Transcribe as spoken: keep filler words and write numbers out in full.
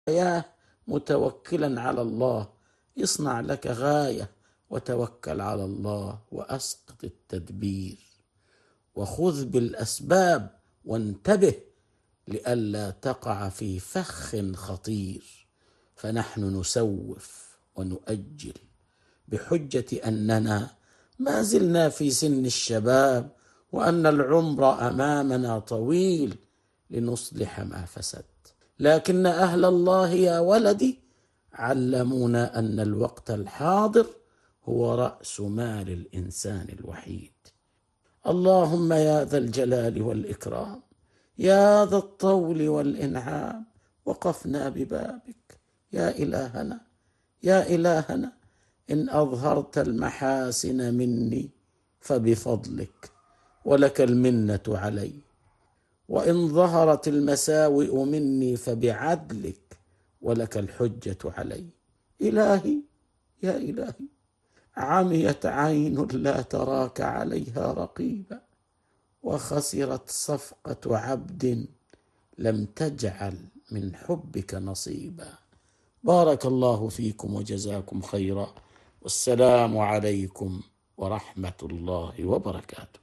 يا متوكلا على الله، اصنع لك غاية وتوكل على الله وأسقط التدبير، وخذ بالأسباب وانتبه لئلا تقع في فخ خطير. فنحن نسوف ونؤجل بحجة أننا ما زلنا في سن الشباب، وأن العمر أمامنا طويل لنصلح ما فسد. لكن أهل الله يا ولدي علمونا أن الوقت الحاضر هو رأس مال الإنسان الوحيد. اللهم يا ذا الجلال والإكرام، يا ذا الطول والإنعام، وقفنا ببابك يا إلهنا، يا إلهنا، إن أظهرت المحاسن مني فبفضلك ولك المنة علي، وإن ظهرت المساوئ مني فبعدلك ولك الحجة علي. إلهي يا إلهي، عميت عين لا تراك عليها رقيبا، وخسرت صفقة عبد لم تجعل من حبك نصيبا. بارك الله فيكم وجزاكم خيرا، والسلام عليكم ورحمة الله وبركاته.